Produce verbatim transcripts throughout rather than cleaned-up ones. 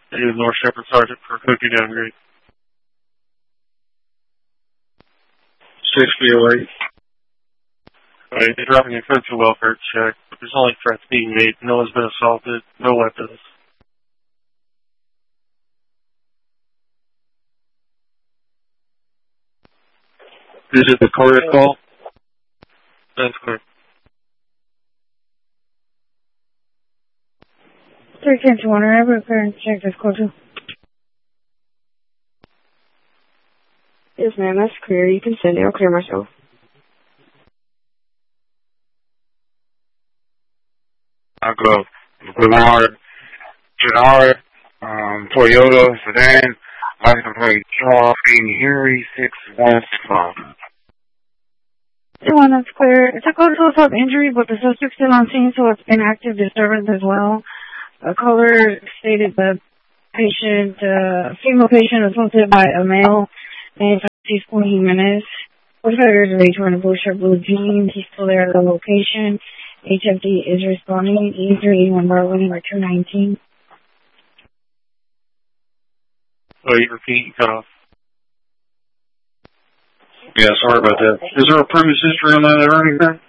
It is North Shepherd Sergeant for Cookie Downgrade. six B oh eight. Alright, they're dropping a code to welfare check, but there's only threats being made. No one's been assaulted, no weapons. Is it the correct call? That's clear. three ten to one, I have a repair and check this call too. Yes, ma'am, that's clear. You can send it. I'll clear myself. I'll go. Bernard, Gennard, um, Toyota, Sedan, license plate, Charles, Henry, six one six five. The one that's clear. It's a code to assault injury, but the suspect's still on scene, so it's been active disturbance as well. A caller stated the patient, uh, female patient assaulted by a male named Francisco Jimenez. forty-five years of age, wearing a blue shirt, blue jeans. He's still there at the location. H F D is responding. E three eighty-one Bravo, number two nineteen. Oh, you repeat, cut off. Yeah, sorry about that. Is there a previous history on that or anything?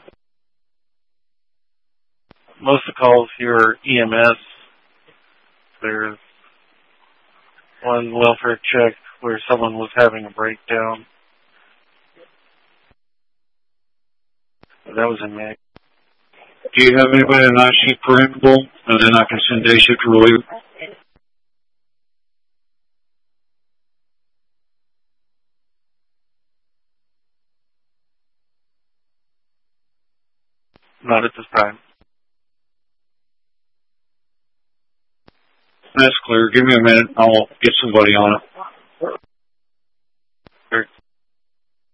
Most of the calls here are E M S. There's one welfare check where someone was having a breakdown. That was in May. Do you have anybody in night shift preemptible? And then I can send day shift relief? Not at this time. That's clear. Give me a minute. I'll get somebody on it.